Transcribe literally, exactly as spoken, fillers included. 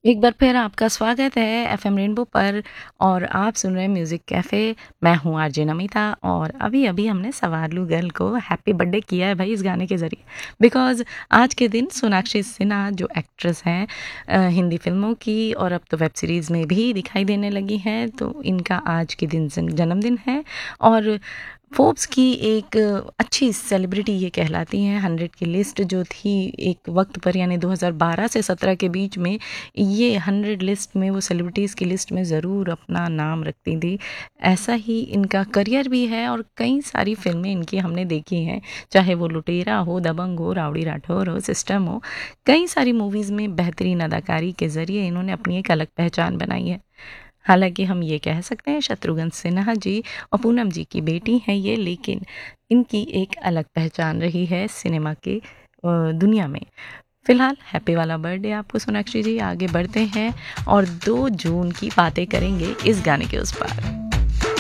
एक बार फिर आपका स्वागत है एफएम रेनबो पर और आप सुन रहे हैं म्यूज़िक कैफ़े। मैं हूँ आरजे नमिता और अभी-अभी हमने सवारलू गर्ल को हैप्पी बर्थडे किया है भाई इस गाने के ज़रिए। बिकॉज़ आज के दिन सोनाक्षी सिन्हा जो एक्ट्रेस हैं अ, हिंदी फ़िल्मों की और अब तो वेब सीरीज़ में भी दिखाई देने लगी हैं, तो इनका आज के दिन जन जन्मदिन है और फोर्ब्स की एक अच्छी सेलिब्रिटी ये कहलाती हैं। हंड्रेड की लिस्ट जो थी एक वक़्त पर यानी दो हज़ार बारह से सत्रह के बीच में ये हंड्रेड लिस्ट में वो सेलिब्रिटीज़ की लिस्ट में ज़रूर अपना नाम रखती थी। ऐसा ही इनका करियर भी है और कई सारी फ़िल्में इनकी हमने देखी हैं, चाहे वो लुटेरा हो, दबंग हो, राउडी राठौर हो, सिस्टम हो। कई सारी मूवीज़ में बेहतरीन अदाकारी के ज़रिए इन्होंने अपनी एक अलग पहचान बनाई है। हालाँकि हम ये कह सकते हैं शत्रुघ्न सिन्हा जी और पूनम जी की बेटी हैं ये, लेकिन इनकी एक अलग पहचान रही है सिनेमा की अ, दुनिया में। फ़िलहाल हैप्पी वाला बर्थडे आपको सोनाक्षी जी। आगे बढ़ते हैं और दो जून की बातें करेंगे इस गाने के उस पार।